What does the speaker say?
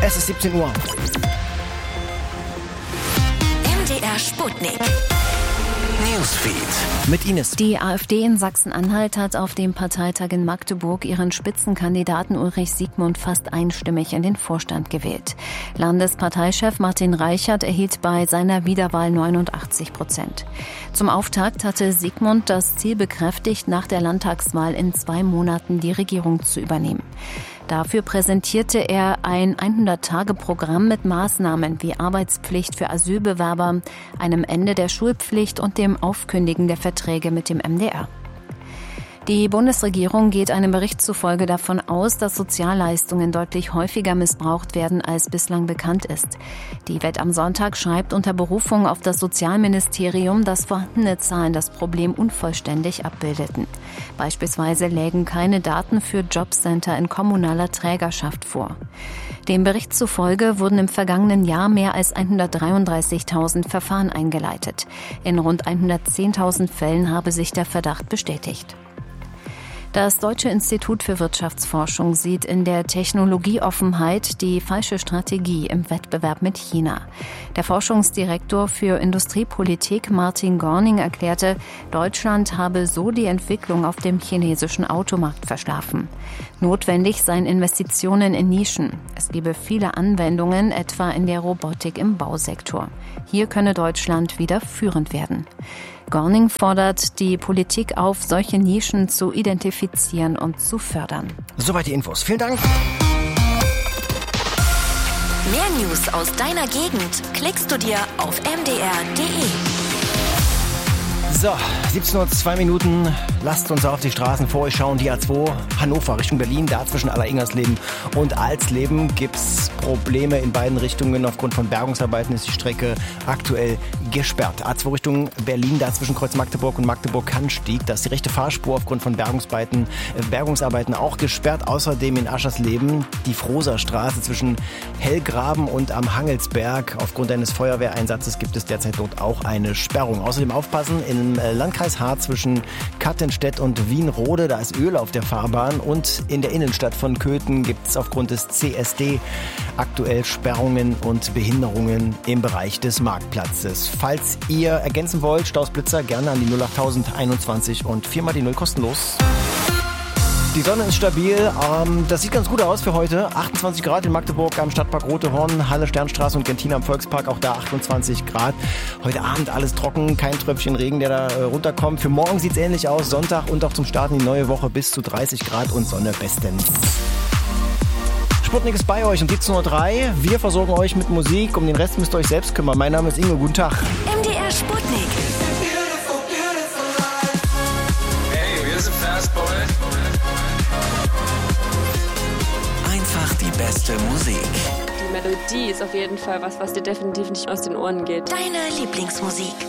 Es ist 17 Uhr. MDR Sputnik. Newsfeed. Mit Ines. Die AfD in Sachsen-Anhalt hat auf dem Parteitag in Magdeburg ihren Spitzenkandidaten Ulrich Siegmund fast einstimmig in den Vorstand gewählt. Landesparteichef Martin Reichert erhielt bei seiner Wiederwahl 89%. Zum Auftakt hatte Siegmund das Ziel bekräftigt, nach der Landtagswahl in 2 Monaten die Regierung zu übernehmen. Dafür präsentierte er ein 100-Tage-Programm mit Maßnahmen wie Arbeitspflicht für Asylbewerber, einem Ende der Schulpflicht und dem Aufkündigen der Verträge mit dem MDR. Die Bundesregierung geht einem Bericht zufolge davon aus, dass Sozialleistungen deutlich häufiger missbraucht werden, als bislang bekannt ist. Die Welt am Sonntag schreibt unter Berufung auf das Sozialministerium, dass vorhandene Zahlen das Problem unvollständig abbildeten. Beispielsweise lägen keine Daten für Jobcenter in kommunaler Trägerschaft vor. Dem Bericht zufolge wurden im vergangenen Jahr mehr als 133.000 Verfahren eingeleitet. In rund 110.000 Fällen habe sich der Verdacht bestätigt. Das Deutsche Institut für Wirtschaftsforschung sieht in der Technologieoffenheit die falsche Strategie im Wettbewerb mit China. Der Forschungsdirektor für Industriepolitik Martin Gorning erklärte, Deutschland habe so die Entwicklung auf dem chinesischen Automarkt verschlafen. Notwendig seien Investitionen in Nischen. Es gebe viele Anwendungen, etwa in der Robotik im Bausektor. Hier könne Deutschland wieder führend werden. Gorning fordert die Politik auf, solche Nischen zu identifizieren und zu fördern. Soweit die Infos. Vielen Dank. Mehr News aus deiner Gegend klickst du dir auf mdr.de. So, 17:02 Uhr. Lasst uns auf die Straßen vor euch schauen. Die A2 Hannover Richtung Berlin. Da zwischen Aller-Ingersleben und Alsleben gibt's Probleme in beiden Richtungen. Aufgrund von Bergungsarbeiten ist die Strecke aktuell gesperrt. A2 Richtung Berlin, da zwischen Kreuz Magdeburg und Magdeburg-Cannstatt. Da ist die rechte Fahrspur aufgrund von Bergungsarbeiten auch gesperrt. Außerdem in Aschersleben die Frohser Straße zwischen Hellgraben und am Hangelsberg. Aufgrund eines Feuerwehreinsatzes gibt es derzeit dort auch eine Sperrung. Außerdem aufpassen, im Landkreis Harz zwischen Kattenstedt und Wienrode, da ist Öl auf der Fahrbahn, und in der Innenstadt von Köthen gibt es aufgrund des CSD aktuell Sperrungen und Behinderungen im Bereich des Marktplatzes. Falls ihr ergänzen wollt, Stausblitzer gerne an die 08000 21 und 4 mal die 0 kostenlos. Die Sonne ist stabil, das sieht ganz gut aus für heute. 28 Grad in Magdeburg am Stadtpark Rote Horn, Halle Sternstraße und Gentina am Volkspark, auch da 28 Grad. Heute Abend alles trocken, kein Tröpfchen Regen, der da runterkommt. Für morgen sieht es ähnlich aus, Sonntag und auch zum Start in die neue Woche bis zu 30 Grad und Sonne bestens. Sputnik ist bei euch um 17:03 Uhr. Wir versorgen euch mit Musik, um den Rest müsst ihr euch selbst kümmern. Mein Name ist Ingo, guten Tag. MDR Sputnik. Hey, wir sind Fastboy. Einfach die beste Musik. Die Melodie ist auf jeden Fall was dir definitiv nicht aus den Ohren geht. Deine Lieblingsmusik.